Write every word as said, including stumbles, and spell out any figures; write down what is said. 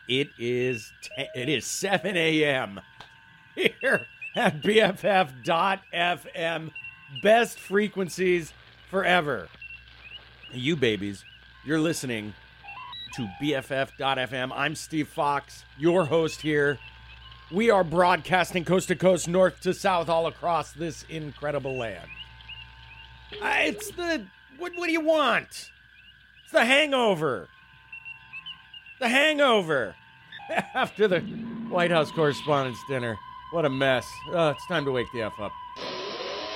It is te- it is seven a.m. here at B F F dot F M. Best frequencies forever. You babies, you're listening to B F F dot F M. I'm Steve Fox, your host here. We are broadcasting coast to coast, north to south, all across this incredible land. Uh, it's the, what, what do you want? It's the hangover. The hangover. After the White House Correspondents' Dinner. What a mess. Uh, it's time to wake the F up.